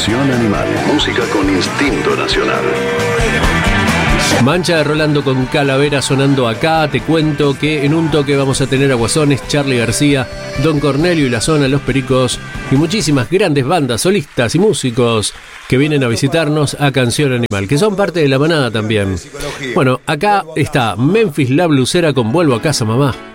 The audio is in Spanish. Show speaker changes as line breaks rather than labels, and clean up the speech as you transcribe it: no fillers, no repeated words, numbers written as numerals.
Canción Animal, música con instinto nacional.
Mancha de Rolando con Calavera sonando acá. Te cuento que en un toque vamos a tener a Guasones, Charly García, Don Cornelio y La Zona, Los Pericos y muchísimas grandes bandas, solistas y músicos que vienen a visitarnos a Canción Animal, que son parte de la manada también. Bueno, acá está Memphis La Blusera con Vuelvo a Casa Mamá.